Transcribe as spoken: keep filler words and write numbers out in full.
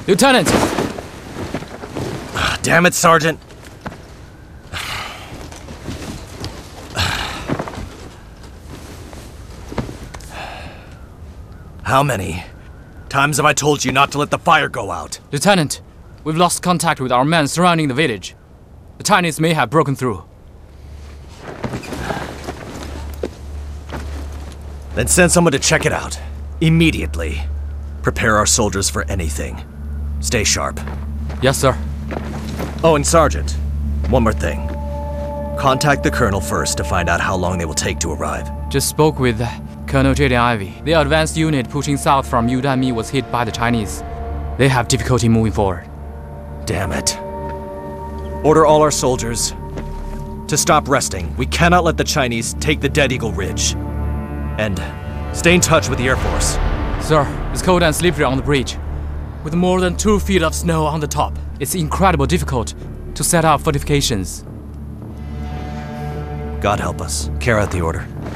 Lieutenant! Damn it, Sergeant! How many times have I told you not to let the fire go out? Lieutenant, we've lost contact with our men surrounding the village. The Chinese may have broken through. Then send someone to check it out. Immediately. Prepare our soldiers for anything. Stay sharp. Yes, sir. Oh, and Sergeant, one more thing. Contact the Colonel first to find out how long they will take to arrive. Just spoke with uh, Colonel Jaden Ivy. The advanced unit pushing south from Yudanmi was hit by the Chinese. They have difficulty moving forward. Damn it. Order all our soldiers to stop resting. We cannot let the Chinese take the Dead Eagle Ridge. And stay in touch with the Air Force. Sir, it's cold and slippery on the bridge. With more than two feet of snow on the top, it's incredibly difficult to set up fortifications. God help us. Carry out the order.